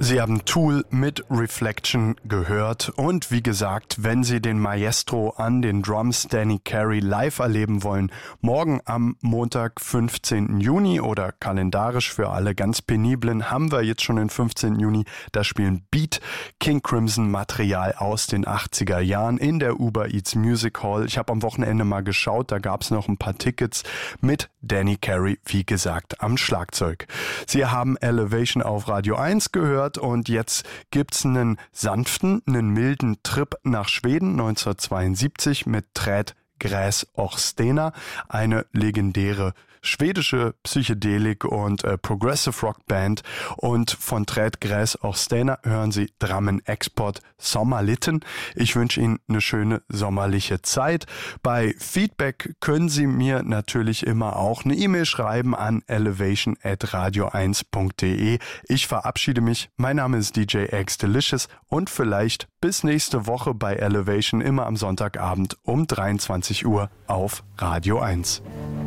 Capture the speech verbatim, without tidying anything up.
Sie haben Tool mit Reflection gehört und wie gesagt, wenn Sie den Maestro an den Drums Danny Carey live erleben wollen, morgen am Montag, fünfzehnten Juni oder kalendarisch für alle ganz peniblen, haben wir jetzt schon den fünfzehnten Juni, da spielen Beat, King Crimson Material aus den achtziger Jahren in der Uber Eats Music Hall. Ich habe am Wochenende mal geschaut, da gab es noch ein paar Tickets mit Danny Carey, wie gesagt, am Schlagzeug. Sie haben Elevation auf Radio eins gehört. Und jetzt gibt's einen sanften, einen milden Trip nach Schweden neunzehnhundertzweiundsiebzig mit Träd Gräs Orstena, eine legendäre schwedische Psychedelik- und äh, Progressive Rock Band. Und von Träd Gräs Orstena hören Sie Drammen Export Sommerlitten. Ich wünsche Ihnen eine schöne sommerliche Zeit. Bei Feedback können Sie mir natürlich immer auch eine E-Mail schreiben an elevation at radio eins punkt de. Ich verabschiede mich. Mein Name ist D J X Delicious und vielleicht bis nächste Woche bei Elevation, immer am Sonntagabend um dreiundzwanzig Uhr auf Radio eins.